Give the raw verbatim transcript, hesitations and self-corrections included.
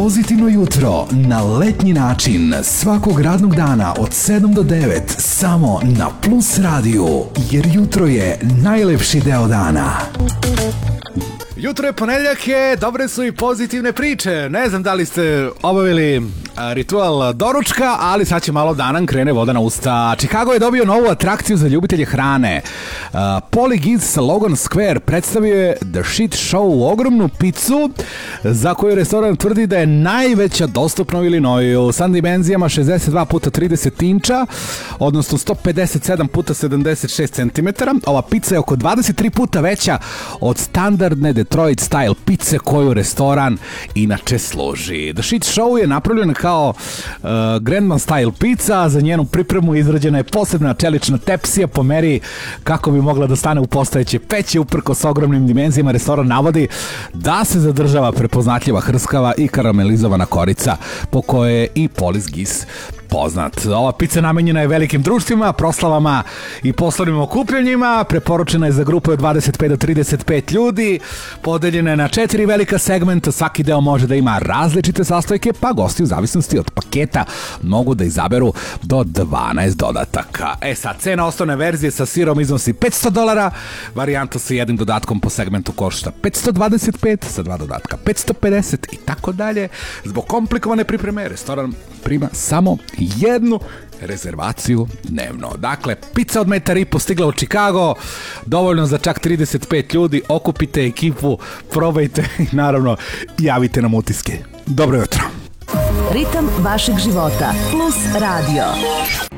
Pozitivno jutro na letnji način svakog radnog dana od sedam do devet samo na Plus radiju, jer jutro je najlepši deo dana. Jutro je, ponedjeljak je, dobre su i pozitivne priče. Ne znam da li ste obavili a, ritual doručka, ali sad će malo da nam krene voda na usta. Chicago je dobio novu atrakciju za ljubitelje hrane. A, Paulie Gee's Logan Square predstavio je The Shit Show, ogromnu picu za koju restoran tvrdi da je najveća dostupna u Illinoisu, sa dimenzijama šezdeset dva puta trideset inča, odnosno sto pedeset sedam puta sedamdeset šest centimetara. Ova pica je oko dvadeset tri puta veća od standardne Detroit style pice koju restoran inače služi. The Shit Show je napravljen kao uh, Grandma style pizza, za njenu pripremu izrađena je posebna čelična tepsija po meri kako bi mogla da stane u postojeće peće. Uprkos ogromnim dimenzijama, restoran navodi da se zadržava prepoznatljiva hrskava i karamelizovana korica po kojoj je i Paulie Gee's poznat. Ova pizza namenjena je velikim društvima, proslavama i poslovnim okupljanjima, preporučena je za grupe od dvadeset pet do trideset pet ljudi, podeljena je na četiri velika segmenta, svaki deo može da ima različite sastojke, pa gosti u zavisnosti od paketa mogu da izaberu do dvanaest dodataka. E sad, cena osnovne verzije sa sirom iznosi petsto dolara, varijanta sa jednim dodatkom po segmentu košta petsto dvadeset pet, sa dva dodatka petsto pedeset i tako dalje. Zbog komplikovane pripreme, restoran prima samo jednu rezervaciju dnevno. Dakle, pizza od metar i po stigla u Chicago, dovoljno za čak trideset pet ljudi, okupite ekipu, probajte i naravno javite nam utiske. Dobro jutro. Ritam vašeg života plus radio.